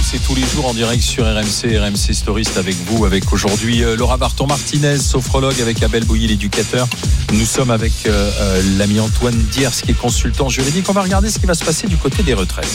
c'est tous les jours en direct sur RMC Story, c'est avec vous, avec aujourd'hui Laura Barton-Martinez, sophrologue, avec Abel Bouilly, l'éducateur. Nous sommes avec l'ami Antoine Diers, qui est consultant juridique. On va regarder ce qui va se passer du côté des retraites.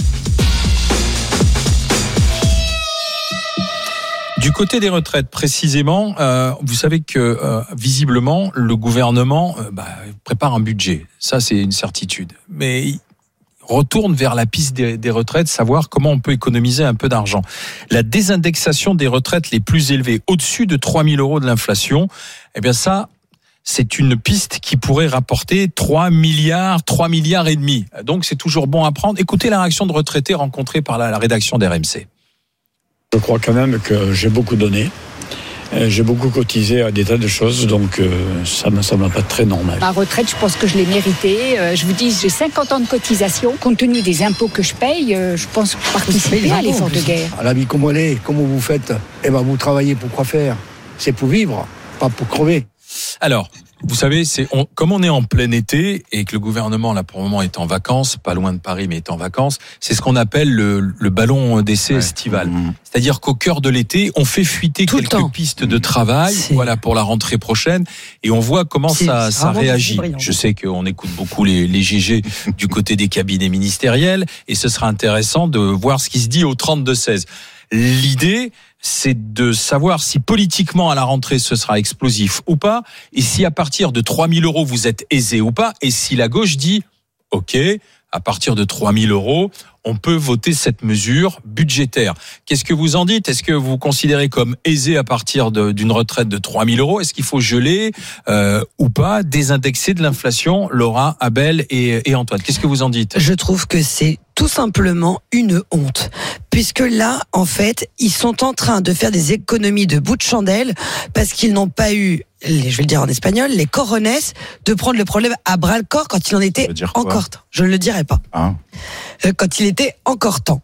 Du côté des retraites, précisément, vous savez que visiblement, le gouvernement prépare un budget. Ça, c'est une certitude. Mais il retourne vers la piste des retraites, savoir comment on peut économiser un peu d'argent. La désindexation des retraites les plus élevées, au-dessus de 3 000 € de l'inflation, eh bien ça, c'est une piste qui pourrait rapporter 3 milliards et demi. Donc, c'est toujours bon à prendre. Écoutez la réaction de retraités rencontrés par la rédaction d'RMC. Je crois quand même que j'ai beaucoup donné. J'ai beaucoup cotisé à des tas de choses, donc ça ne me semble pas très normal. Ma retraite, je pense que je l'ai méritée. Je vous dis, j'ai 50 ans de cotisation. Compte tenu des impôts que je paye, je pense participer à l'effort de guerre. À la vie comme elle est, comment vous faites ? Eh ben, vous travaillez pour quoi faire ? C'est pour vivre, pas pour crever. Alors, vous savez, comme on est en plein été et que le gouvernement, là, pour le moment, est en vacances, pas loin de Paris, mais est en vacances, c'est ce qu'on appelle le ballon d'essai estival. C'est-à-dire qu'au cœur de l'été, on fait fuiter quelques pistes de travail, pour la rentrée prochaine, et on voit comment ça réagit. Je sais qu'on écoute beaucoup les GG du côté des cabinets ministériels, et ce sera intéressant de voir ce qui se dit au 32-16. L'idée, c'est de savoir si politiquement à la rentrée ce sera explosif ou pas, et si à partir de 3 000 € vous êtes aisé ou pas, et si la gauche dit ok, à partir de 3 000 €, on peut voter cette mesure budgétaire. Qu'est-ce que vous en dites ? Est-ce que vous considérez comme aisé à partir d'une retraite de 3 000 €? Est-ce qu'il faut geler ou pas, désindexer de l'inflation? Laura, Abel et Antoine, qu'est-ce que vous en dites ? Je trouve que c'est tout simplement une honte. Puisque là, en fait, ils sont en train de faire des économies de bout de chandelle parce qu'ils n'ont pas eu, je vais le dire en espagnol, les cojones de prendre le problème à bras-le-corps quand il en était encore temps. Je ne le dirai pas. Quand il était encore temps.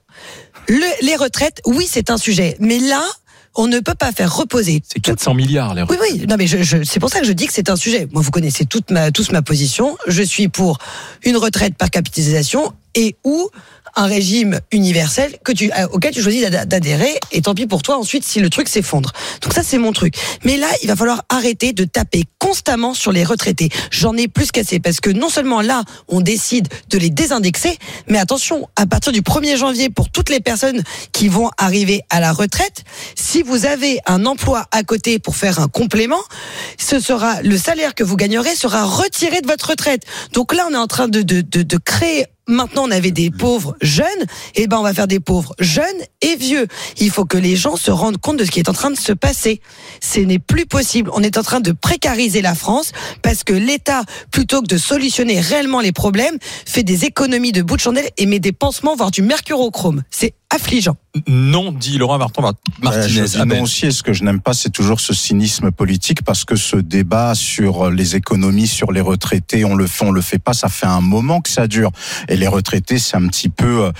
Les retraites, oui, c'est un sujet. Mais là, on ne peut pas faire reposer. C'est 400 milliards, les retraites. Oui. Non, mais c'est pour ça que je dis que c'est un sujet. Moi, vous connaissez tous ma position. Je suis pour une retraite par capitalisation et ou un régime universel auquel tu choisis d'adhérer, et tant pis pour toi ensuite si le truc s'effondre. Donc ça, c'est mon truc. Mais là, il va falloir arrêter de taper constamment sur les retraités. J'en ai plus qu'assez, parce que non seulement là, on décide de les désindexer, mais attention, à partir du 1er janvier, pour toutes les personnes qui vont arriver à la retraite, si vous avez un emploi à côté pour faire un complément, le salaire que vous gagnerez sera retiré de votre retraite. Donc là, on est en train de créer. Maintenant, on avait des pauvres jeunes, et on va faire des pauvres jeunes et vieux. Il faut que les gens se rendent compte de ce qui est en train de se passer. Ce n'est plus possible. On est en train de précariser la France parce que l'État, plutôt que de solutionner réellement les problèmes, fait des économies de bout de chandelle et met des pansements, voire du mercurochrome. C'est affligeant. Non, dit Laura Barton-Martinez. Je dis non aussi, et ce que je n'aime pas, c'est toujours ce cynisme politique, parce que ce débat sur les économies, sur les retraités, on le fait pas, ça fait un moment que ça dure. Et les retraités, c'est un petit peu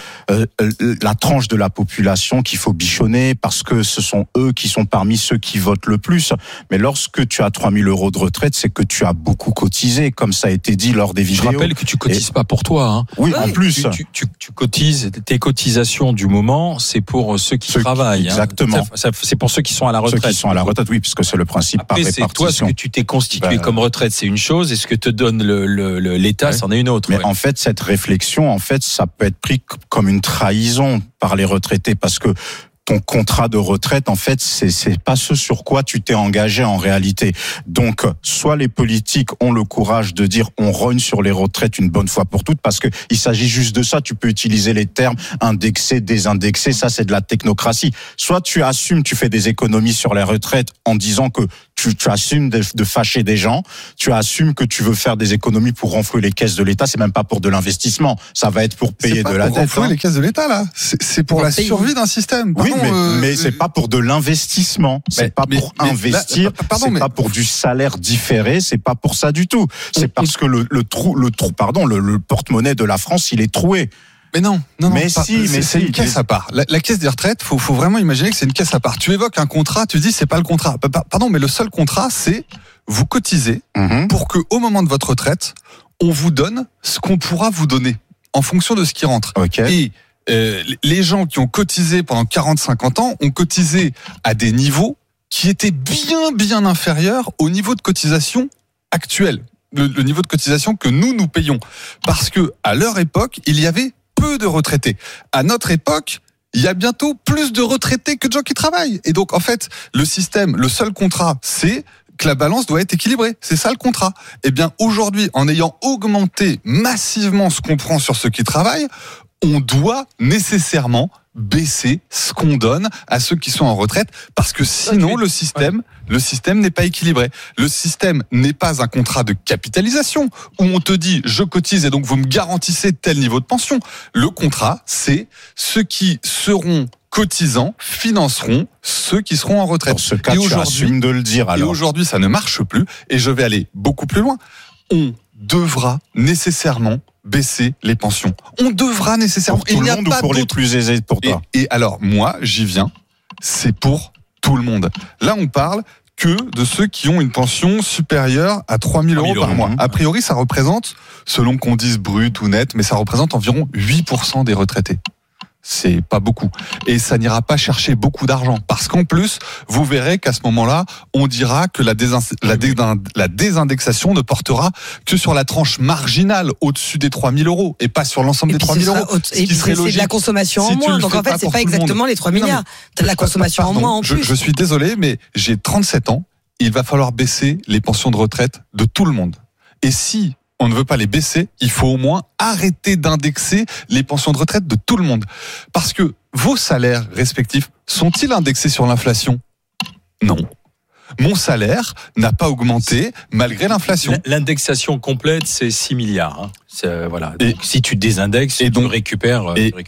la tranche de la population qu'il faut bichonner, parce que ce sont eux qui sont parmi ceux qui votent le plus. Mais lorsque tu as 3 000 € de retraite, c'est que tu as beaucoup cotisé, comme ça a été dit lors des vidéos. Je rappelle que tu cotises pas pour toi. Hein. Oui, en plus. Tu cotises, tes cotisations du moment, c'est pour ceux qui travaillent. Exactement. C'est pour ceux qui sont à la retraite. Ceux qui sont à la retraite, oui, puisque c'est le principe par répartition. Après, c'est toi, ce que tu t'es constitué comme retraite, c'est une chose, et ce que te donne l'État, c'en est une autre. Mais en fait, cette réflexion, ça peut être pris comme une trahison par les retraités, parce que ton contrat de retraite, en fait, c'est pas ce sur quoi tu t'es engagé en réalité. Donc, soit les politiques ont le courage de dire on rogne sur les retraites une bonne fois pour toutes, parce que il s'agit juste de ça. Tu peux utiliser les termes indexé, désindexé, ça c'est de la technocratie. Soit tu assumes, tu fais des économies sur les retraites en disant que tu assumes de fâcher des gens, tu assumes que tu veux faire des économies pour renflouer les caisses de l'État, c'est même pas pour de l'investissement, ça va être pour payer de la dette. C'est pas pour renflouer les caisses de l'État, là. C'est pour la survie d'un système. Pardon, oui, mais c'est pas pour de l'investissement, c'est pas pour investir, c'est pas pour du salaire différé, c'est pas pour ça du tout. C'est parce que le porte-monnaie de la France, il est troué. Mais non, c'est une caisse à part. La caisse des retraites, faut vraiment imaginer que c'est une caisse à part. Tu évoques un contrat, tu dis c'est pas le contrat. Pardon, mais le seul contrat, c'est vous cotisez pour que au moment de votre retraite, on vous donne ce qu'on pourra vous donner en fonction de ce qui rentre. Okay. Et les gens qui ont cotisé pendant 40-50 ans ont cotisé à des niveaux qui étaient bien inférieurs au niveau de cotisation actuel. Le niveau de cotisation que nous payons. Parce que, à leur époque, il y avait peu de retraités. À notre époque, il y a bientôt plus de retraités que de gens qui travaillent. Et donc, en fait, le seul contrat, c'est que la balance doit être équilibrée. C'est ça le contrat. Eh bien, aujourd'hui, en ayant augmenté massivement ce qu'on prend sur ceux qui travaillent, on doit nécessairement baisser ce qu'on donne à ceux qui sont en retraite, parce que sinon le système n'est pas équilibré. Le système n'est pas un contrat de capitalisation où on te dit je cotise et donc vous me garantissez tel niveau de pension. Le contrat, c'est ceux qui seront cotisants financeront ceux qui seront en retraite. Dans ce cas, tu assumes de le dire alors. Et aujourd'hui, ça ne marche plus, et je vais aller beaucoup plus loin. On devra nécessairement baisser les pensions. On devra nécessairement. Pour tout le monde ou pour les plus aisés pour toi? Et alors, moi, j'y viens. C'est pour tout le monde. Là, on parle que de ceux qui ont une pension supérieure à 3 000 euros par mois. A priori, ça représente, selon qu'on dise brut ou net, mais ça représente environ 8% des retraités. C'est pas beaucoup. Et ça n'ira pas chercher beaucoup d'argent. Parce qu'en plus, vous verrez qu'à ce moment-là, on dira que la désindexation ne portera que sur la tranche marginale au-dessus des 3 000 euros et pas sur l'ensemble des 3 000 euros. Et puis c'est de la consommation en moins. Donc en fait, c'est pas exactement les 3 milliards. T'as de la consommation en moins en plus. Je suis désolé, mais j'ai 37 ans. Il va falloir baisser les pensions de retraite de tout le monde. Et si on ne veut pas les baisser, il faut au moins arrêter d'indexer les pensions de retraite de tout le monde. Parce que vos salaires respectifs sont-ils indexés sur l'inflation ? Non. Mon salaire n'a pas augmenté malgré l'inflation. L'indexation complète, c'est 6 milliards. Hein. Voilà. Donc, si tu désindexes, tu récupères.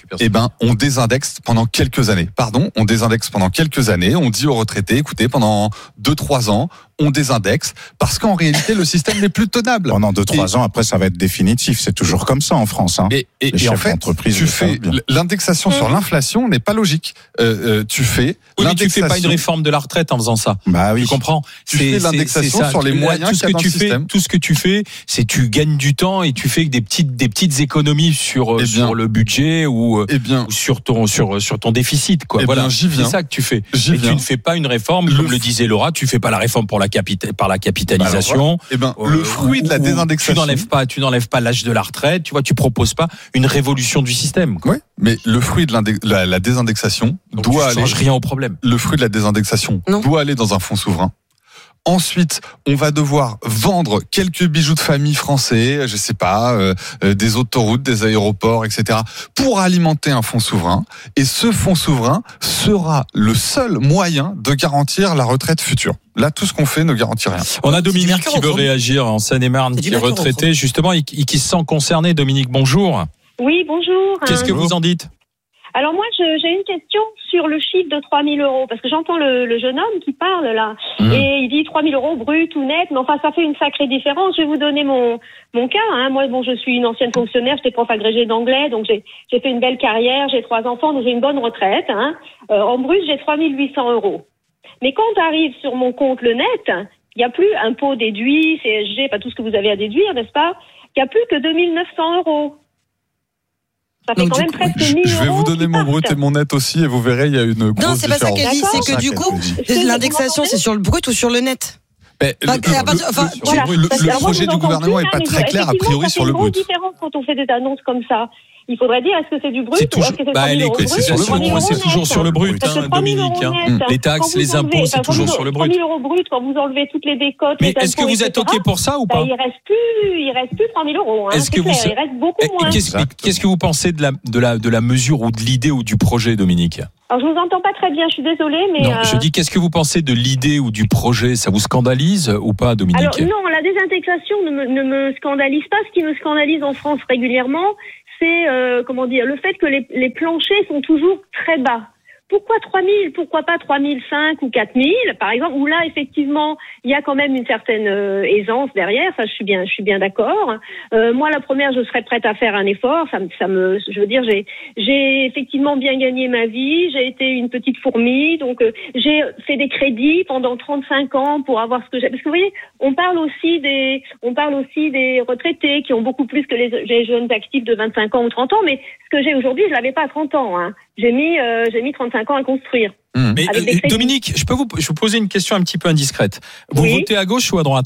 On désindexe pendant quelques années. On désindexe pendant quelques années. On dit aux retraités, écoutez, pendant 2-3 ans, on désindexe parce qu'en réalité, le système n'est plus tenable. Pendant 2-3 ans, après, ça va être définitif. C'est toujours comme ça en France. Hein. Et en fait, tu fais l'indexation sur l'inflation n'est pas logique. Tu fais mais tu fais pas une réforme de la retraite en faisant ça. Bah oui. Tu comprends. Tu fais l'indexation sur les moyens qu'il y a dans le système. Tout ce que tu fais, c'est tu gagnes du temps et tu fais des petites économies sur le budget ou sur ton déficit, quoi. Voilà. C'est ça que tu fais. Et tu ne fais pas une réforme, comme le disait Laura, tu fais pas la réforme par la capitalisation. Le fruit de la désindexation. Tu n'enlèves pas l'âge de la retraite, tu vois, tu proposes pas une révolution du système, quoi. Oui, mais le fruit de la désindexation doit aller. Rien au problème. Le fruit de la désindexation doit aller dans un fonds souverain. Ensuite, on va devoir vendre quelques bijoux de famille français, je sais pas, des autoroutes, des aéroports, etc., pour alimenter un fonds souverain. Et ce fonds souverain sera le seul moyen de garantir la retraite future. Là, tout ce qu'on fait ne garantit rien. On a Dominique qui veut réagir en Seine-et-Marne, qui est retraité, justement, et qui se sent concerné. Dominique, bonjour. Oui, bonjour. Qu'est-ce que vous en dites ? Alors moi, j'ai une question sur le chiffre de 3 000 euros, parce que j'entends le jeune homme qui parle là, et il dit 3 000 euros brut ou net, mais enfin ça fait une sacrée différence. Je vais vous donner mon cas. Hein. Moi, je suis une ancienne fonctionnaire, j'étais prof agrégée d'anglais, donc j'ai fait une belle carrière, j'ai 3 enfants, donc j'ai une bonne retraite. Hein. En brut, j'ai 3 800 euros. Mais quand j'arrive sur mon compte le net, il n'y a plus impôt déduit, CSG, pas tout ce que vous avez à déduire, n'est-ce pas ? Il n'y a plus que 2 900 euros. Ça fait quand même presque 1 000 euros. Je vais vous donner mon brut et mon net aussi et vous verrez, il y a une grosse différence. Non, c'est pas ça qu'elle dit, c'est que du coup, l'indexation, c'est sur le brut ou sur le net ? Le projet du gouvernement n'est pas très clair, a priori, sur le brut. C'est une grosse différence quand on fait des annonces comme ça. Il faudrait dire, est-ce que c'est du brut ou est-ce que c'est 3 000 euros brut ? C'est toujours sur le brut, hein, Dominique. Les taxes, les impôts, c'est toujours sur le brut. 3 000 euros brut, quand vous enlevez toutes les décotes, mais est-ce que vous êtes OK pour ça ou pas ? Il reste plus 3 000 euros. Il reste beaucoup moins. Qu'est-ce que vous pensez de la mesure ou de l'idée ou du projet, Dominique ? Alors, je vous entends pas très bien, je suis désolée, mais... Non, je dis, qu'est-ce que vous pensez de l'idée ou du projet ? Ça vous scandalise ou pas, Dominique ? Alors, non, la désindexation ne me scandalise pas. Ce qui me scandalise en France régulièrement, c'est, le fait que les planchers sont toujours très bas. pourquoi 3 000 ? Pourquoi pas 3 500 ou 4 000, par exemple, où là, effectivement, il y a quand même une certaine aisance derrière, ça, je suis bien d'accord. Moi, la première, je serais prête à faire un effort, je veux dire, j'ai effectivement bien gagné ma vie, j'ai été une petite fourmi, donc j'ai fait des crédits pendant 35 ans pour avoir ce que j'ai. Parce que vous voyez, on parle aussi des retraités qui ont beaucoup plus que les jeunes actifs de 25 ans ou 30 ans, mais ce que j'ai aujourd'hui, je l'avais pas à 30 ans. Hein. J'ai mis 35 ans à construire. Mais Dominique, je peux vous poser une question un petit peu indiscrète. Vous votez à gauche ou à droite ?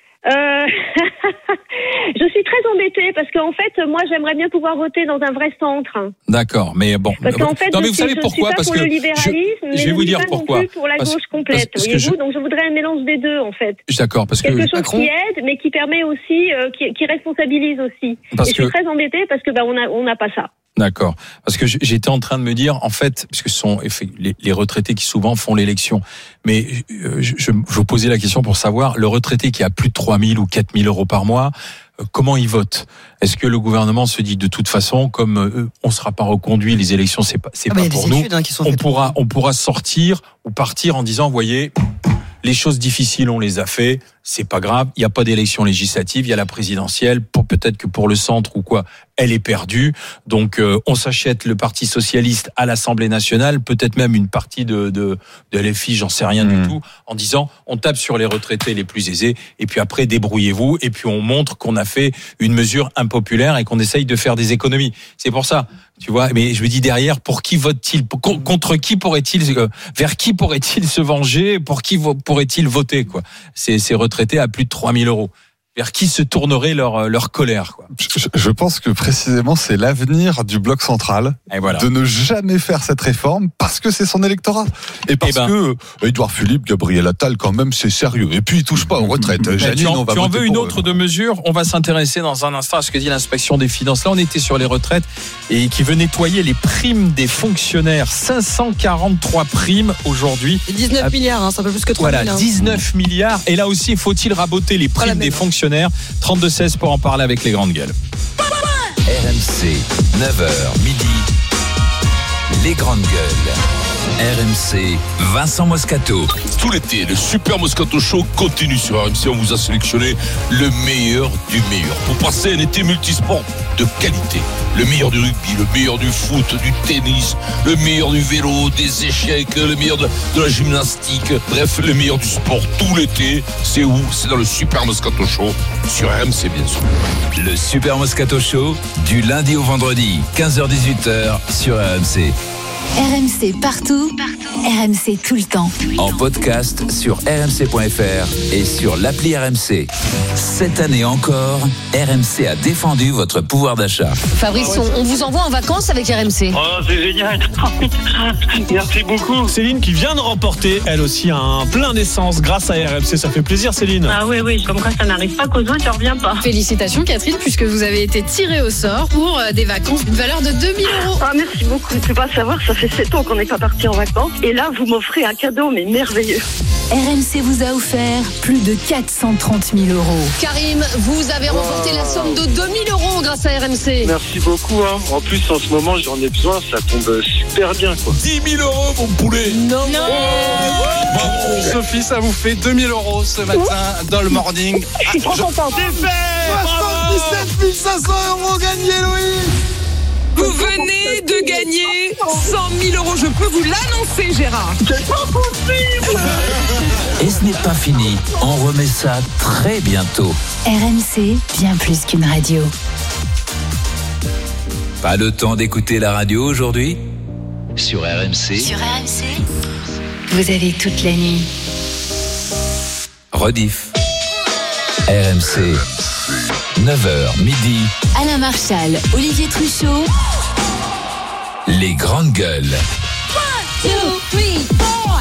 Je suis très embêtée parce qu'en fait, moi, j'aimerais bien pouvoir voter dans un vrai centre. D'accord, mais bon. Parce qu'en fait, vous savez pourquoi ? Parce que le libéralisme, je vais vous dire pourquoi. Non plus pour la gauche complète, voyez-vous. Donc, je voudrais un mélange des deux, en fait. D'accord, parce que quelque chose qui aide, mais qui permet aussi, qui responsabilise aussi. Et je suis très embêtée parce que on n'a pas ça. D'accord. Parce que j'étais en train de me dire, en fait, parce que ce sont les retraités qui souvent font l'élection, mais je vous posais la question pour savoir, le retraité qui a plus de 3 000 ou 4 000 euros par mois, comment il vote ? Est-ce que le gouvernement se dit de toute façon, comme on sera pas reconduit, les élections c'est pas pour nous, on pourra sortir ou partir en disant, voyez, les choses difficiles on les a fait, c'est pas grave, il y a pas d'élection législative, il y a la présidentielle, peut-être que pour le centre ou quoi, elle est perdue. Donc on s'achète le Parti socialiste à l'Assemblée nationale, peut-être même une partie de LFI, j'en sais rien du tout, en disant on tape sur les retraités les plus aisés et puis après débrouillez-vous et puis on montre qu'on a fait une mesure impopulaire et qu'on essaye de faire des économies. C'est pour ça, tu vois, mais je me dis derrière, pour qui vote-t-il ? Contre qui pourrait-il vers qui pourrait-il se venger ? Pour qui pourrait-il voter quoi ? Ces retraités à plus de 3 000 euros. Vers qui se tournerait leur colère quoi. Je pense que précisément c'est l'avenir du bloc central de ne jamais faire cette réforme parce que c'est son électorat et parce que Édouard Philippe, Gabriel Attal quand même c'est sérieux et puis il touche pas aux retraites. Tu en veux une autre de mesure ? On va s'intéresser dans un instant à ce que dit l'inspection des finances. Là on était sur les retraites et qui veut nettoyer les primes des fonctionnaires. 543 primes aujourd'hui. 19 milliards, c'est un peu plus que 3 000. Voilà, 19 milliards. Et là aussi, faut-il raboter les primes des fonctionnaires ? 32-16 pour en parler avec les grandes gueules. RMC, 9h, midi. Les grandes gueules. RMC, Vincent Moscato. Tout l'été, le Super Moscato Show continue sur RMC. On vous a sélectionné le meilleur du meilleur pour passer un été multisport de qualité. Le meilleur du rugby, le meilleur du foot, du tennis, le meilleur du vélo, des échecs, le meilleur de la gymnastique. Bref, le meilleur du sport tout l'été. C'est où ? C'est dans le Super Moscato Show sur RMC, bien sûr. Le Super Moscato Show, du lundi au vendredi, 15h-18h sur RMC. RMC partout, RMC tout le temps. En podcast sur rmc.fr et sur l'appli RMC. Cette année encore, RMC a défendu votre pouvoir d'achat. Fabrice, on vous envoie en vacances avec RMC. Oh, c'est génial. Merci beaucoup. Céline qui vient de remporter, elle aussi, un plein d'essence grâce à RMC. Ça fait plaisir, Céline. Ah oui, comme quoi ça n'arrive pas qu'aux uns, tu reviens pas. Félicitations, Catherine, puisque vous avez été tirée au sort pour des vacances d'une valeur de 2 000 €. Ah, merci beaucoup. Tu peux pas savoir, ça fait 7 ans qu'on n'est pas parti en vacances. Et là, vous m'offrez un cadeau, mais merveilleux. RMC vous a offert plus de 430 000 €. Karim, vous avez remporté la somme de 2 000 € grâce à RMC. Merci beaucoup. En plus, en ce moment, j'en ai besoin. Ça tombe super bien, quoi. 10 000 €, mon poulet. Non. Bravo, Sophie, ça vous fait 2 000 € ce matin dans le morning. Je suis trop contente. C'est fait. 77 500 € gagnés, Louis. Vous venez de gagner 100 000 €. Je peux vous l'annoncer, Gérard. C'est pas possible. Et ce n'est pas fini. On remet ça très bientôt. RMC, bien plus qu'une radio. Pas le temps d'écouter la radio aujourd'hui ? Sur RMC. Sur RMC, vous avez toute la nuit. Rediff. RMC. 9h, midi. Alain Marchal, Olivier Truchot. Les grandes gueules. 1, 2, 3, 4.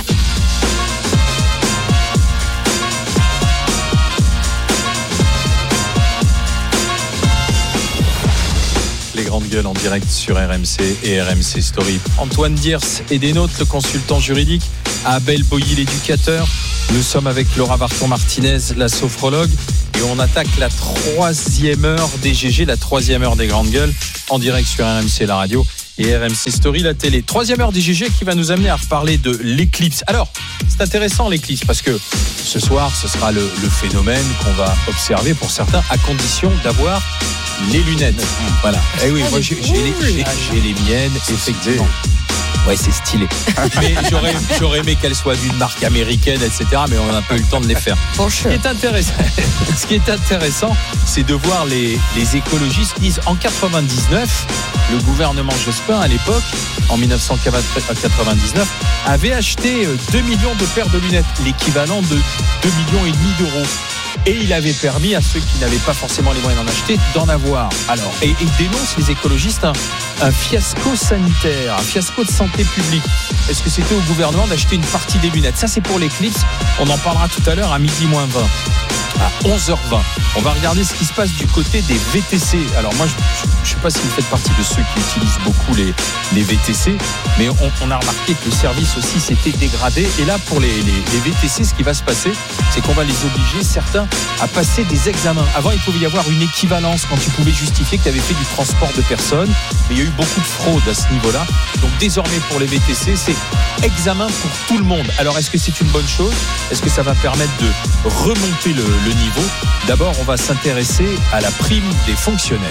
Les grandes gueules en direct sur RMC et RMC Story. Antoine Diers et des nôtres, le consultant juridique, Abel Boilly, l'éducateur. Nous sommes avec Laura Varton-Martinez, la sophrologue. Et on attaque la 3e heure des GG, la 3e heure des grandes gueules, en direct sur RMC la radio et RMC Story, la télé. 3e heure d'IGG qui va nous amener à reparler de l'éclipse. Alors, c'est intéressant l'éclipse parce que ce soir, ce sera le phénomène qu'on va observer pour certains à condition d'avoir les lunettes. Voilà. Et oui, moi j'ai les miennes, effectivement. Ouais, c'est stylé. Mais j'aurais aimé qu'elles soient d'une marque américaine, etc. Mais on n'a pas eu le temps de les faire. Ce qui est intéressant, c'est de voir les écologistes disent en 99, le gouvernement Jospin à l'époque, en 1999, avait acheté 2 millions de paires de lunettes, l'équivalent de 2,5 millions d'euros. Et il avait permis à ceux qui n'avaient pas forcément les moyens d'en acheter, d'en avoir. Alors, et dénoncent les écologistes un fiasco sanitaire, un fiasco de santé publique. Est-ce que c'était au gouvernement d'acheter une partie des lunettes ? Ça, c'est pour l'éclipse. On en parlera tout à l'heure à 12h20. À 11h20. On va regarder ce qui se passe du côté des VTC. Alors moi, je ne sais pas si vous faites partie de ceux qui utilisent beaucoup les VTC, mais on a remarqué que le service aussi s'était dégradé. Et là, pour les VTC, ce qui va se passer, c'est qu'on va les obliger, certains, à passer des examens. Avant, il pouvait y avoir une équivalence quand tu pouvais justifier que tu avais fait du transport de personnes, mais il y a eu beaucoup de fraude à ce niveau-là. Donc désormais, pour les VTC, c'est examen pour tout le monde. Alors, est-ce que c'est une bonne chose ? Est-ce que ça va permettre de remonter le niveau ? D'abord, on va s'intéresser à la prime des fonctionnaires.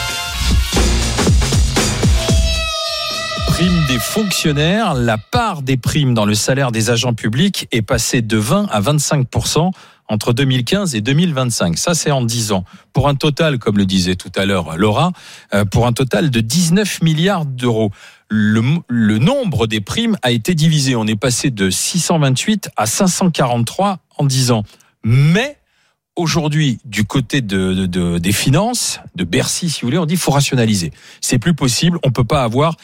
Prime des fonctionnaires, la part des primes dans le salaire des agents publics est passée de 20 à 25% entre 2015 et 2025. Ça, c'est en 10 ans. Pour un total, comme le disait tout à l'heure Laura, pour un total de 19 milliards d'euros. Le nombre des primes a été divisé. On est passé de 628 à 543 en 10 ans. Mais aujourd'hui, du côté des finances, de Bercy, si vous voulez, on dit qu'il faut rationaliser. C'est plus possible. On peut pas avoir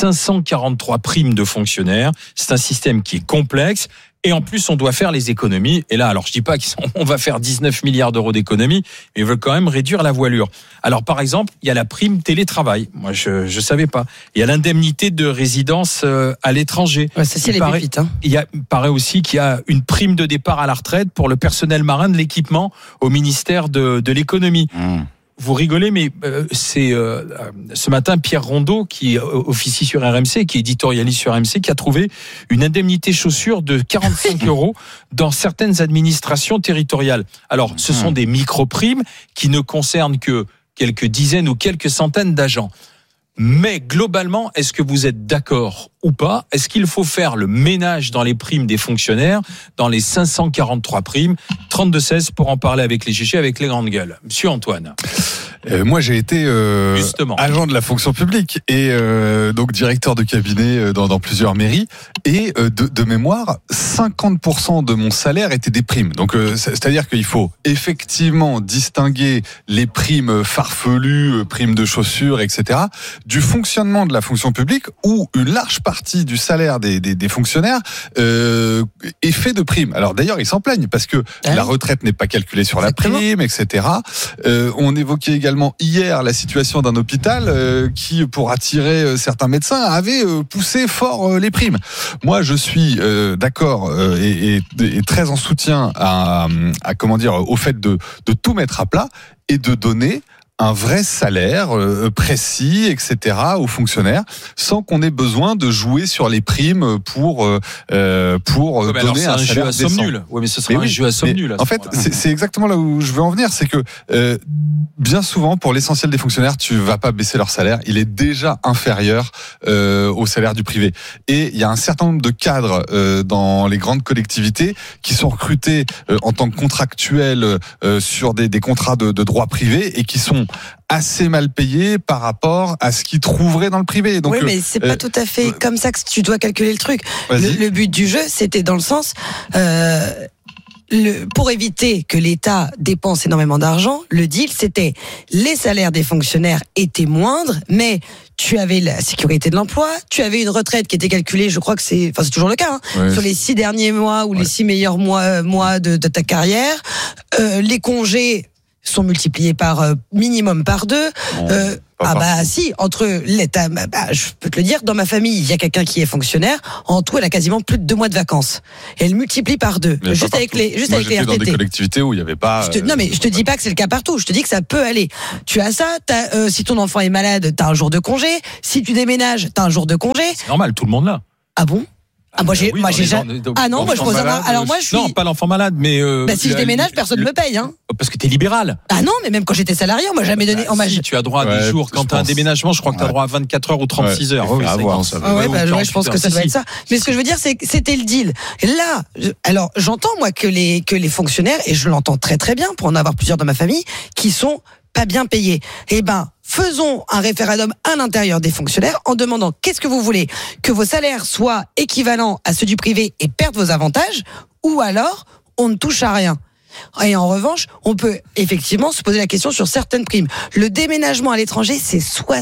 543 primes de fonctionnaires. C'est un système qui est complexe. Et en plus, on doit faire les économies. Et là, alors, je dis pas qu'on va faire 19 milliards d'euros d'économies, mais ils veulent quand même réduire la voilure. Alors, par exemple, il y a la prime télétravail. Moi, je savais pas. Il y a l'indemnité de résidence à l'étranger. Ouais, ça, c'est les pépites, hein. Il paraît aussi qu'il y a une prime de départ à la retraite pour le personnel marin de l'équipement au ministère de l'économie. Vous rigolez, mais c'est ce matin Pierre Rondeau, qui officie sur RMC, qui éditorialise sur RMC, qui a trouvé une indemnité chaussures de 45 euros dans certaines administrations territoriales. Alors, ce sont des micro-primes qui ne concernent que quelques dizaines ou quelques centaines d'agents. Mais globalement, est-ce que vous êtes d'accord ou pas ? Est-ce qu'il faut faire le ménage dans les primes des fonctionnaires, dans les 543 primes ? 32-16 pour en parler avec les GG, avec les grandes gueules. Monsieur Antoine. Moi, j'ai été agent de la fonction publique et donc directeur de cabinet dans plusieurs mairies. Et de mémoire, 50% de mon salaire était des primes. Donc, c'est-à-dire qu'il faut effectivement distinguer les primes farfelues, primes de chaussures, etc., du fonctionnement de la fonction publique, où une large partie du salaire des fonctionnaires est fait de primes. Alors d'ailleurs, ils s'en plaignent parce que la retraite n'est pas calculée sur la prime, etc. On évoquait également hier la situation d'un hôpital qui, pour attirer certains médecins, avait poussé fort les primes. Moi, je suis d'accord et très en soutien à comment dire, au fait de tout mettre à plat et de donner un vrai salaire précis, etc., aux fonctionnaires, sans qu'on ait besoin de jouer sur les primes pour donner un salaire décent. Oui, mais ce sera un jeu à somme nulle. En fait, c'est exactement là où je veux en venir, c'est que bien souvent, pour l'essentiel des fonctionnaires, tu vas pas baisser leur salaire, il est déjà inférieur au salaire du privé. Et il y a un certain nombre de cadres dans les grandes collectivités qui sont recrutés en tant que contractuels sur des contrats de droit privé et qui sont assez mal payés par rapport à ce qu'ils trouveraient dans le privé. Donc, oui, mais c'est pas tout à fait comme ça que tu dois calculer le truc. Le but du jeu, c'était dans le sens... pour éviter que l'État dépense énormément d'argent, le deal, c'était les salaires des fonctionnaires étaient moindres, mais tu avais la sécurité de l'emploi, tu avais une retraite qui était calculée, je crois que c'est toujours le cas, sur les 6 derniers mois ou les 6 meilleurs mois de ta carrière. Les congés sont multipliés minimum par 2. Ah bah si, entre l'État, je peux te le dire, dans ma famille, il y a quelqu'un qui est fonctionnaire. En tout, elle a quasiment plus de 2 mois de vacances. Et elle multiplie par 2. Juste avec les RTT. Dans des collectivités où il y avait pas. Non mais je te dis pas que c'est le cas partout. Je te dis que ça peut aller. Tu as ça. Si ton enfant est malade, t'as un jour de congé. Si tu déménages, t'as un jour de congé. C'est normal, tout le monde l'a. Ah bon? Moi j'ai ah non, moi je pense avoir. Alors moi je suis. Non, pas l'enfant malade, mais. Si je déménage, personne ne me paye, hein. Parce que t'es libéral. Ah non, mais même quand j'étais salarié, on m'a jamais donné. Si tu as droit à 10 jours. Quand t'as un déménagement, je crois que t'as droit à 24 heures ou 36 heures. Je pense que ça doit être ça. Mais ce que je veux dire, c'est que c'était le deal. Et là, alors j'entends moi que les fonctionnaires, et je l'entends très très bien pour en avoir plusieurs dans ma famille, qui sont pas bien payés. Eh ben, faisons un référendum à l'intérieur des fonctionnaires en demandant qu'est-ce que vous voulez, que vos salaires soient équivalents à ceux du privé et perdent vos avantages, ou alors on ne touche à rien. Et en revanche, on peut effectivement se poser la question sur certaines primes. Le déménagement à l'étranger, c'est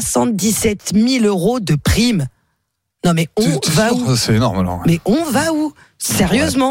77 000 euros de primes. Non mais on va où ? C'est énorme alors. Mais on va où ? Sérieusement ?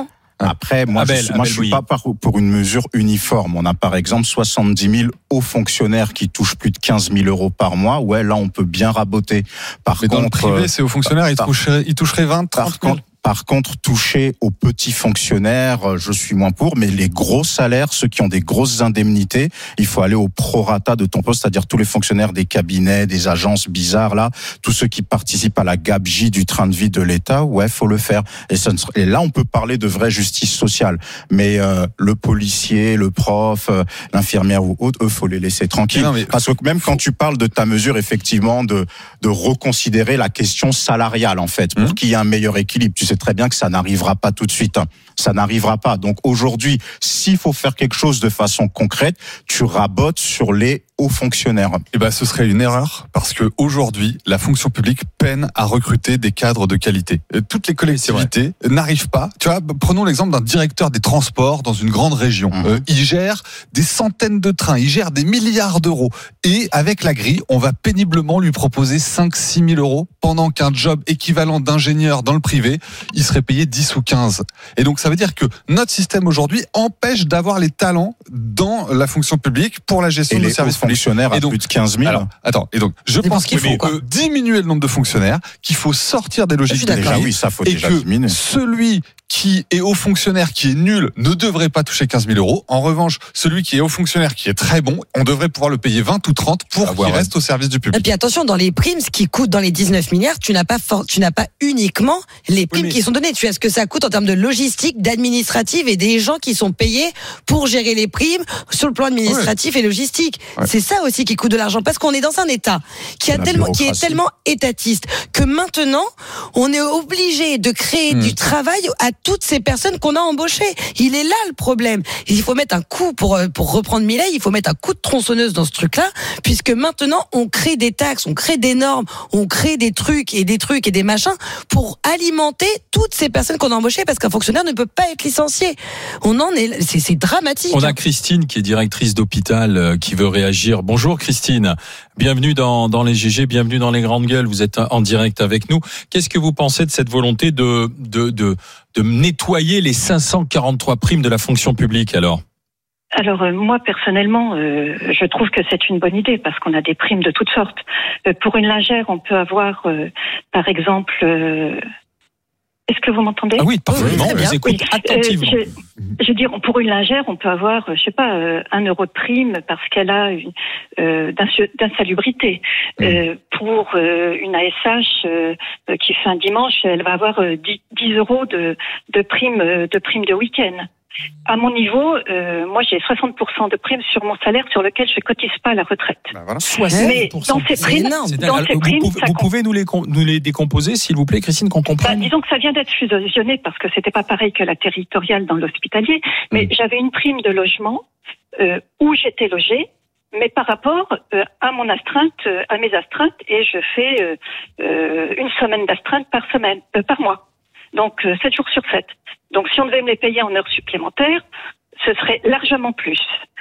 Après, moi, je suis pas pour une mesure uniforme. On a par exemple 70 000 hauts fonctionnaires qui touchent plus de 15 000 euros par mois. Ouais, là, on peut bien raboter. Mais dans le privé, ces hauts fonctionnaires, ils toucheraient 20, 30 000. Par contre, toucher aux petits fonctionnaires, je suis moins pour, mais les gros salaires, ceux qui ont des grosses indemnités, il faut aller au prorata de ton poste, c'est-à-dire tous les fonctionnaires des cabinets, des agences bizarres, là, tous ceux qui participent à la gabegie du train de vie de l'État, ouais, faut le faire. Et là, on peut parler de vraie justice sociale. Mais le policier, le prof, l'infirmière ou autre, eux, faut les laisser tranquilles. Parce que même quand tu parles de ta mesure, effectivement, de reconsidérer la question salariale, en fait, pour qu'il y ait un meilleur équilibre. Tu sais très bien que ça n'arrivera pas tout de suite. Ça n'arrivera pas. Donc aujourd'hui, s'il faut faire quelque chose de façon concrète, tu rabotes sur les hauts fonctionnaires. Eh ben, ce serait une erreur parce que aujourd'hui, la fonction publique peine à recruter des cadres de qualité. Toutes les collectivités n'arrivent pas. Tu vois, prenons l'exemple d'un directeur des transports dans une grande région. Il gère des centaines de trains, il gère des milliards d'euros. Et avec la grille, on va péniblement lui proposer 5-6 000 euros pendant qu'un job équivalent d'ingénieur dans le privé, il serait payé 10 ou 15. Et donc, ça veut dire que notre système aujourd'hui empêche d'avoir les talents dans la fonction publique pour la gestion des services publics. Fonctionnaires à plus de 15 000. Alors, attends, et donc, je pense qu'il faut diminuer le nombre de fonctionnaires, qu'il faut sortir des logiques de grille, oui, ça faut et déjà que diminuer. Celui qui est haut fonctionnaire, qui est nul, ne devrait pas toucher 15 000 euros. En revanche, celui qui est haut fonctionnaire, qui est très bon, on devrait pouvoir le payer 20 ou 30 pour qu'il reste au service du public. Et puis attention, dans les primes, ce qui coûte dans les 19 milliards, tu n'as pas uniquement les primes qui sont données. Tu as ce que ça coûte en termes de logistique, d'administrative et des gens qui sont payés pour gérer les primes sur le plan administratif et logistique. C'est ça aussi qui coûte de l'argent parce qu'on est dans un État qui est tellement étatiste que maintenant, on est obligé de créer du travail à toutes ces personnes qu'on a embauchées. Il est là le problème. Il faut mettre un coup, pour reprendre Milei, il faut mettre un coup de tronçonneuse dans ce truc-là, puisque maintenant, on crée des taxes, on crée des normes, on crée des trucs et des machins pour alimenter toutes ces personnes qu'on a embauchées, parce qu'un fonctionnaire ne peut pas être licencié. C'est dramatique. On a Christine, qui est directrice d'hôpital, qui veut réagir. Bonjour Christine. Bienvenue dans les GG, bienvenue dans les grandes gueules. Vous êtes en direct avec nous. Qu'est-ce que vous pensez de cette volonté de nettoyer les 543 primes de la fonction publique alors ? Alors moi personnellement, je trouve que c'est une bonne idée parce qu'on a des primes de toutes sortes. Pour une lingère, on peut avoir, par exemple, est-ce que vous m'entendez ? Ah oui, parfaitement. Je vous écoute attentivement. Je veux dire, pour une lingère, on peut avoir, je sais pas, 1 euro de prime parce qu'elle a d'insalubrité. Pour une ASH qui fait un dimanche, elle va avoir 10 euros de prime de week-end. À mon niveau, moi j'ai 60% de primes sur mon salaire sur lequel je ne cotise pas à la retraite. Voilà. 60%. Mais dans ces primes, vous pouvez nous les décomposer, s'il vous plaît, Christine, qu'on comprenne. Disons que ça vient d'être fusionné parce que c'était pas pareil que la territoriale dans l'hospitalier, mais j'avais une prime de logement où j'étais logée. Mais par rapport à mon astreinte, à mes astreintes, et je fais une semaine d'astreinte par mois. Donc 7 jours sur 7. Donc si on devait me les payer en heures supplémentaires, ce serait largement plus.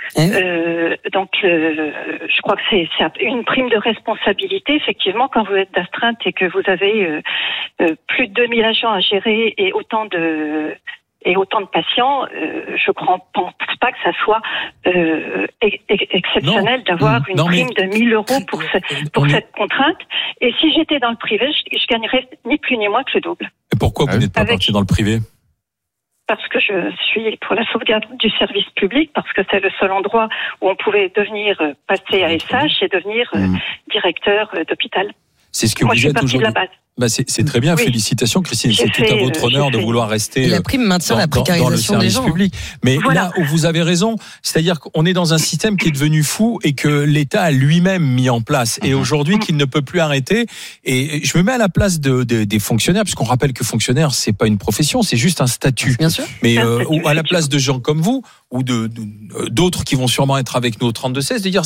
Donc je crois que c'est une prime de responsabilité. Effectivement, quand vous êtes d'astreinte et que vous avez plus de 2000 agents à gérer et autant de et autant de patients, je ne pense pas que ça soit exceptionnel d'avoir une prime de 1 000 euros pour cette contrainte. Et si j'étais dans le privé, je gagnerais ni plus ni moins que le double. Et pourquoi vous n'êtes pas parti dans le privé ? Parce que je suis pour la sauvegarde du service public, parce que c'est le seul endroit où on pouvait passer à SH et devenir directeur d'hôpital. C'est ce que vous êtes aujourd'hui. C'est très bien, félicitations Christine, c'est tout à votre honneur de vouloir rester la prime maintient la précarisation dans le des service gens. public. Mais là où vous avez raison, c'est-à-dire qu'on est dans un système qui est devenu fou et que l'État a lui-même mis en place et aujourd'hui qu'il ne peut plus arrêter. Et je me mets à la place des fonctionnaires, puisqu'on rappelle que fonctionnaire, c'est pas une profession, c'est juste un statut. Bien sûr. Mais à la place de gens comme vous ou d'autres qui vont sûrement être avec nous au 32-16, de dire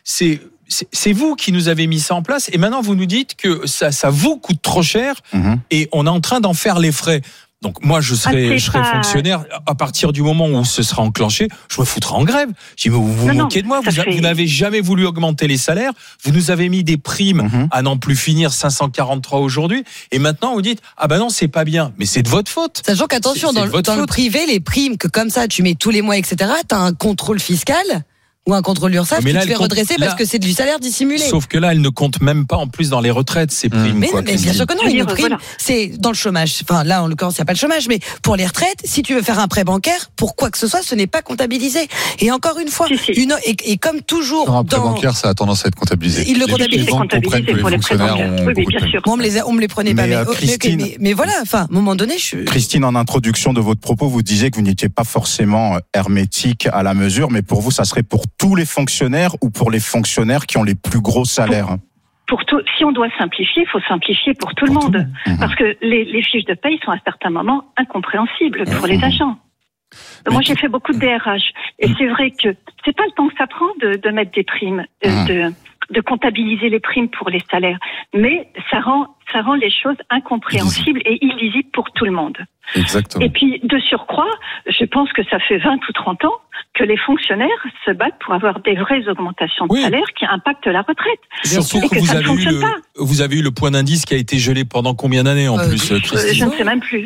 c'est vous qui nous avez mis ça en place et maintenant vous nous dites que ça vous coûte trop cher et on est en train d'en faire les frais. Donc moi je serai fonctionnaire à partir du moment où ce sera enclenché, je me foutrai en grève. Je dis mais vous vous moquez de moi, vous n'avez jamais voulu augmenter les salaires, vous nous avez mis des primes à n'en plus finir 543 aujourd'hui et maintenant vous dites ah ben non c'est pas bien, mais c'est de votre faute. Sachant qu'attention dans le privé les primes que comme ça tu mets tous les mois etc. T'as un contrôle fiscal. Ou un contrôle URSSAF qui te fait redresser parce que c'est du salaire dissimulé. Sauf que là, elle ne compte même pas en plus dans les retraites, ces primes. Mais bien sûr que non, une prime, c'est dans le chômage. Enfin, là, en l'occurrence, il n'y a pas le chômage, mais pour les retraites, si tu veux faire un prêt bancaire, pour quoi que ce soit, ce n'est pas comptabilisé. Et encore une fois, et comme toujours. Un prêt bancaire, ça a tendance à être comptabilisé. Ils le comptabilisent. Les banques comprennent que les fonctionnaires ont beaucoup de primes. On me les prenait pas. Mais voilà, enfin, à un moment donné, Christine, en introduction de votre propos, vous disiez que vous n'étiez pas forcément hermétique à la mesure, mais pour vous, ça serait pour tous les fonctionnaires ou pour les fonctionnaires qui ont les plus gros salaires? Si on doit simplifier, il faut simplifier pour tout le monde. Parce que les fiches de paye sont à certains moments incompréhensibles pour les agents. Moi, j'ai fait beaucoup de DRH. Et c'est vrai que c'est pas le temps que ça prend de mettre des primes, de comptabiliser les primes pour les salaires. Mais ça rend les choses incompréhensibles et illisibles pour tout le monde. Exactement. Et puis, de surcroît, je pense que ça fait 20 ou 30 ans que les fonctionnaires se battent pour avoir des vraies augmentations de salaire qui impactent la retraite. Surtout que vous avez eu le point d'indice qui a été gelé pendant combien d'années en plus, Christine? Je ne sais même plus.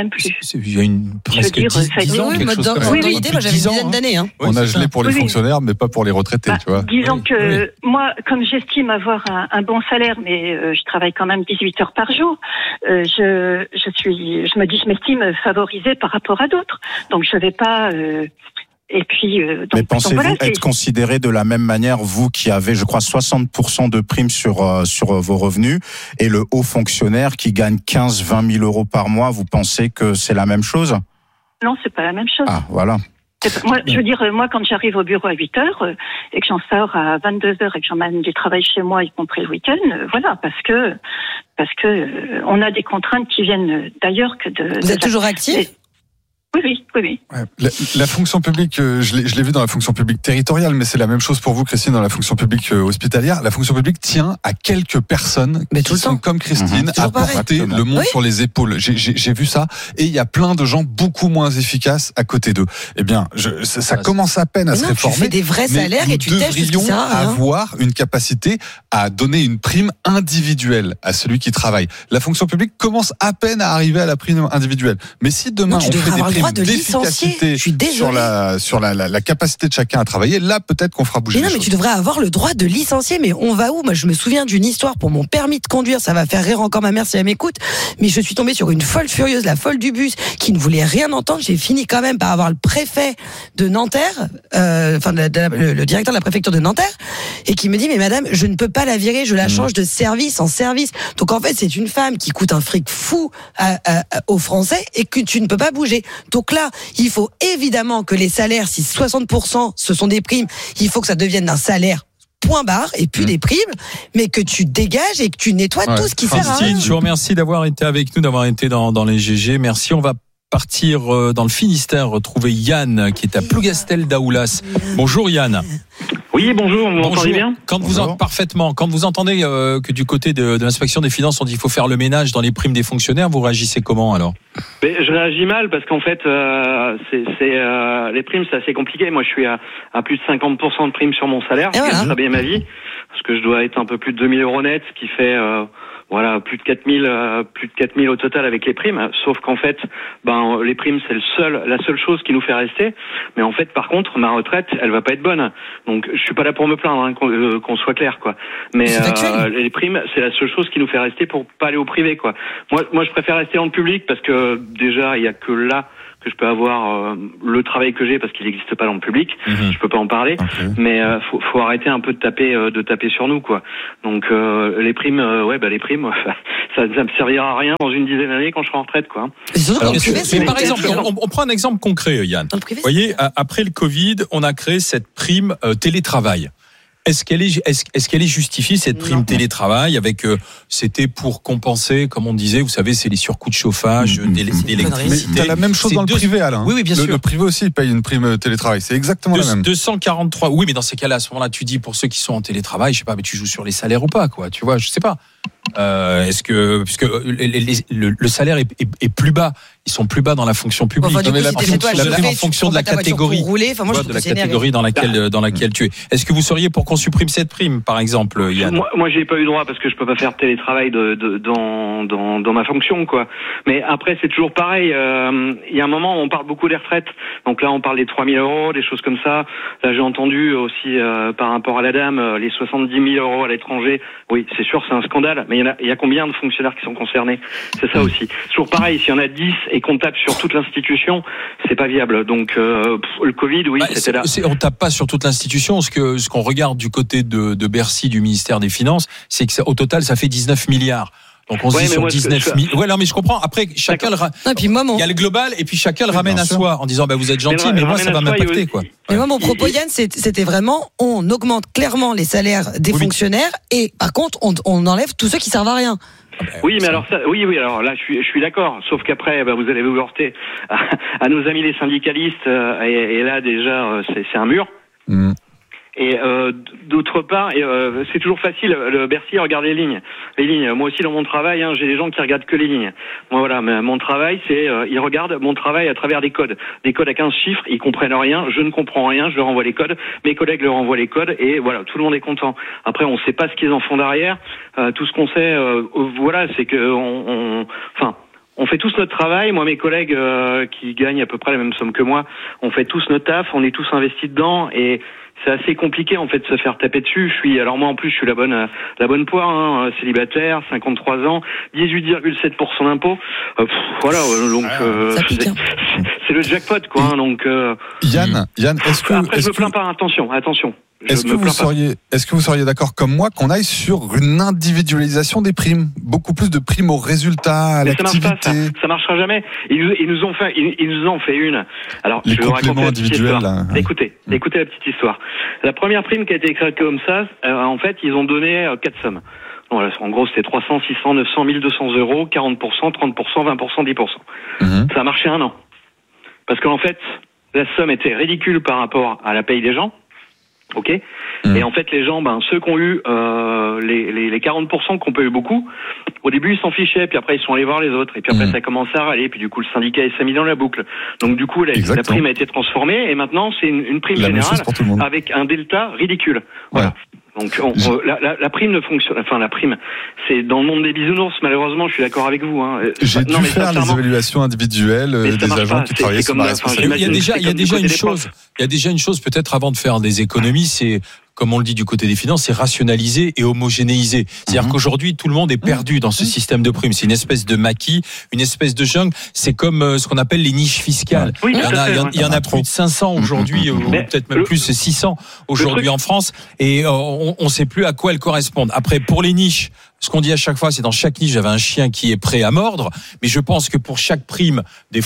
Il y a presque 10 ans, quelque chose comme ça. Moi, j'avais une dizaine d'années. On a gelé pour les fonctionnaires, mais pas pour les retraités, tu vois. Disons que moi, comme j'estime avoir un bon salaire, mais je travaille quand même 18 heures par jour, je m'estime favorisée par rapport à d'autres. Donc je vais pas. Et puis. Mais pensez-vous être considéré de la même manière, vous qui avez, je crois, 60% de primes sur vos revenus, et le haut fonctionnaire qui gagne 15-20 000 euros par mois, vous pensez que c'est la même chose? Non, c'est pas la même chose. Ah, voilà. Moi, je veux dire, quand j'arrive au bureau à 8 heures et que j'en sors à 22 heures et que j'emmène du travail chez moi, y compris le week-end, voilà, parce que on a des contraintes qui viennent d'ailleurs que de. Vous êtes toujours actif? Oui. Ouais, la fonction publique, je l'ai vu dans la fonction publique territoriale, mais c'est la même chose pour vous, Christine, dans la fonction publique hospitalière. La fonction publique tient à quelques personnes qui sont comme Christine, à porter le monde sur les épaules. J'ai vu ça, et il y a plein de gens beaucoup moins efficaces à côté d'eux. Eh bien, ça commence à peine à se réformer. Tu fais des vrais salaires et tu devrions avoir une capacité à donner une prime individuelle à celui qui travaille. La fonction publique commence à peine à arriver à la prime individuelle. Mais si demain on fait des primes d'efficacité sur la capacité de chacun à travailler, là peut-être qu'on fera bouger les choses. Mais tu devrais avoir le droit de licencier, mais on va où? Moi je me souviens d'une histoire pour mon permis de conduire, ça va faire rire encore ma mère si elle m'écoute, mais je suis tombée sur une folle furieuse, la folle du bus, qui ne voulait rien entendre. J'ai fini quand même par avoir le préfet de Nanterre, le directeur de la préfecture de Nanterre, et qui me dit mais madame, je ne peux pas la virer, je la change de service en service. Donc en fait c'est une femme qui coûte un fric fou aux Français et que tu ne peux pas bouger. Donc là, il faut évidemment que les salaires, si 60% ce sont des primes, il faut que ça devienne un salaire point barre et puis des primes, mais que tu dégages et que tu nettoies tout ce qui sert à rien. Je vous remercie d'avoir été avec nous, d'avoir été dans les GG. Merci. On va partir dans le Finistère, retrouver Yann qui est à Plougastel d'Aoulas. Bonjour Yann. Oui, bonjour, vous m'entendez bien ? Parfaitement. Quand vous entendez que du côté de l'inspection des finances, on dit qu'il faut faire le ménage dans les primes des fonctionnaires, vous réagissez comment alors ? Je réagis mal parce qu'en fait, les primes, c'est assez compliqué. Moi, je suis à plus de 50% de primes sur mon salaire, ce qui est très bien ma vie, parce que je dois être un peu plus de 2 000 euros net, ce qui fait voilà, plus de 4000 au total avec les primes. Sauf qu'en fait, les primes, c'est la seule chose qui nous fait rester. Mais en fait, par contre, ma retraite, elle va pas être bonne. Donc, je suis pas là pour me plaindre, hein, qu'on soit clair, quoi. Mais les primes, c'est la seule chose qui nous fait rester pour pas aller au privé, quoi. Moi, je préfère rester dans le public parce que déjà, il y a que là que je peux avoir le travail que j'ai parce qu'il n'existe pas dans le public. Je peux pas en parler, mais faut arrêter un peu de taper sur nous, quoi. Donc les primes, les primes, ça me servira à rien dans une dizaine d'années quand je serai en retraite, quoi. Alors, par exemple, on prend un exemple concret, Yann. Vous voyez, après le Covid, on a créé cette prime télétravail. Est-ce qu'elle est justifiée, cette prime télétravail, avec c'était pour compenser, comme on disait, vous savez, c'est les surcoûts de chauffage, d'électricité. Mais t'as la même chose dans le privé, Alain. Oui, bien sûr. Le privé aussi, il paye une prime télétravail. C'est exactement la même. 243. Oui, mais dans ces cas-là, à ce moment-là, tu dis pour ceux qui sont en télétravail, je sais pas, mais tu joues sur les salaires ou pas, quoi. Tu vois, je sais pas. Est-ce que puisque le salaire est plus bas, ils sont plus bas dans la fonction publique. Enfin, mais en fonction de la catégorie, de la catégorie dans laquelle tu es. Est-ce que vous seriez pour qu'on supprime cette prime, par exemple, Yann? Moi, j'ai pas eu droit parce que je peux pas faire télétravail dans ma fonction, quoi. Mais après, c'est toujours pareil. Il y a un moment, on parle beaucoup des retraites. Donc là, on parle des 3 000 euros, des choses comme ça. Là, j'ai entendu aussi par rapport à la dame, les 70 000 euros à l'étranger. Oui, c'est sûr, c'est un scandale. Mais il y a combien de fonctionnaires qui sont concernés? C'est ça aussi. C'est toujours pareil. S'il y en a 10 et qu'on tape sur toute l'institution, c'est pas viable. Donc le Covid, oui, c'était là. On tape pas sur toute l'institution. Ce qu'on regarde du côté de Bercy, du ministère des Finances, c'est que au total, ça fait 19 milliards. Donc on se dit sur 19 000. Ouais, non, mais je comprends. Après, chacun il y a le global et puis chacun le ramène à soi en disant vous êtes gentil, mais moi ça va m'impacter, quoi. Mais moi, mon propos, Yann, c'était vraiment, on augmente clairement les salaires des fonctionnaires et par contre, on enlève tous ceux qui servent à rien. Oui, mais alors ça, oui, alors là, je suis d'accord. Sauf qu'après, vous allez vous heurter à nos amis les syndicalistes, et là déjà, c'est un mur. Et d'autre part, c'est toujours facile. Le Bercy regarde les lignes. Moi aussi dans mon travail, j'ai des gens qui regardent que les lignes. Moi voilà, mais mon travail, c'est ils regardent mon travail à travers des codes à 15 chiffres. Ils comprennent rien. Je ne comprends rien. Je leur envoie les codes. Mes collègues leur envoient les codes et voilà, tout le monde est content. Après, on sait pas ce qu'ils en font derrière. Tout ce qu'on sait, c'est que on fait tous notre travail. Moi, mes collègues qui gagnent à peu près la même somme que moi, on fait tous notre taf. On est tous investis dedans et c'est assez compliqué en fait de se faire taper dessus. Moi en plus je suis la bonne poire, célibataire, 53 ans, 18,7% d'impôts. Donc c'est le jackpot, quoi. Donc Yann, est-ce que après je me plains pas. Attention. Est-ce que vous seriez d'accord comme moi qu'on aille sur une individualisation des primes, beaucoup plus de primes aux résultats, à l'activité? Ça marchera jamais. Ils nous ont fait une. Alors les je vais vous compléments raconter individuels. Écoutez la petite histoire. La première prime qui a été créée comme ça, en fait, ils ont donné 4 sommes. Voilà, en gros, c'était 300, 600, 900, 1200 euros, 40%, 30%, 20%, 10%. Ça a marché 1 an. Parce qu'en fait, la somme était ridicule par rapport à la paye des gens. Ok. Et en fait, les gens, ceux qui ont eu les 40% qu'on peut eu beaucoup, au début ils s'en fichaient, puis après ils sont allés voir les autres, et puis après ça a commencé à râler, puis du coup le syndicat s'est mis dans la boucle. Donc du coup la prime a été transformée, et maintenant c'est une prime générale avec un delta ridicule. Voilà. Donc la prime ne fonctionne. Enfin, la prime, c'est dans le monde des bisounours. Malheureusement, je suis d'accord avec vous. J'ai dû faire les évaluations individuelles des agents qui travaillaient sur ma responsabilité. Il y a déjà une chose peut-être avant de faire des économies, c'est, comme on le dit du côté des finances, c'est rationaliser et homogénéiser. C'est-à-dire qu'aujourd'hui, tout le monde est perdu dans ce système de primes. C'est une espèce de maquis, une espèce de jungle. C'est comme ce qu'on appelle les niches fiscales. Oui, il y en a plus de 500 aujourd'hui, ou peut-être même plus 600 aujourd'hui en France. Et on ne sait plus à quoi elles correspondent. Après, pour les niches, ce qu'on dit à chaque fois, c'est dans chaque niche, j'avais un chien qui est prêt à mordre. Mais je pense que pour chaque prime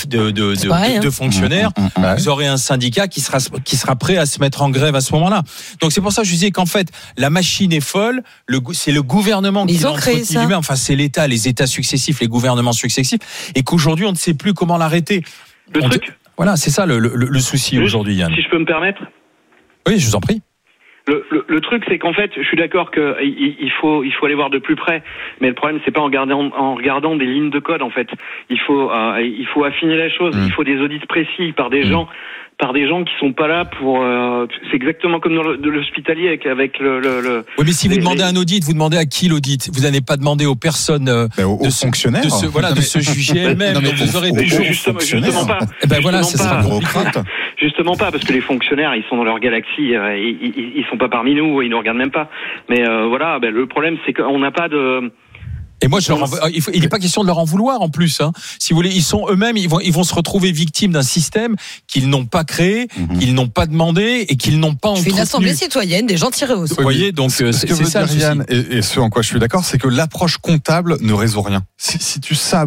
de fonctionnaires, vous aurez un syndicat qui sera prêt à se mettre en grève à ce moment-là. Donc c'est pour ça que je disais qu'en fait, la machine est folle. C'est le gouvernement qui l'a entretenu lui-même. Enfin, c'est l'État, les États successifs, les gouvernements successifs. Et qu'aujourd'hui, on ne sait plus comment l'arrêter. Voilà, c'est ça le souci aujourd'hui, Yann. Si je peux me permettre. Oui, je vous en prie. Le truc, c'est qu'en fait, je suis d'accord que il faut aller voir de plus près, mais le problème, c'est pas en regardant des lignes de code. En fait, il faut affiner la chose. Il faut des audits précis par des gens par des gens qui sont pas là pour. C'est exactement comme dans l'hospitalier avec le. Oui, mais si vous demandez un audit, vous demandez à qui l'audit? Vous n'allez pas demander aux personnes, aux fonctionnaires, de se juger elles-mêmes. Donc vous aurez toujours justement pas. Et ben voilà, c'est ça. Justement pas, parce que les fonctionnaires, ils sont dans leur galaxie, ils sont pas parmi nous, ils nous regardent même pas. Mais voilà, le problème, c'est qu'on n'a pas de. Et moi, il n'est pas question de leur en vouloir en plus. Hein. Si vous voulez, ils sont eux-mêmes, ils vont se retrouver victimes d'un système qu'ils n'ont pas créé, qu'ils n'ont pas demandé et qu'ils n'ont pas entretenu. Une assemblée citoyenne, des gens tirés au sort. Vous voyez, donc c'est ça. Yann, et ce en quoi je suis d'accord, c'est que l'approche comptable ne résout rien. Si tu sables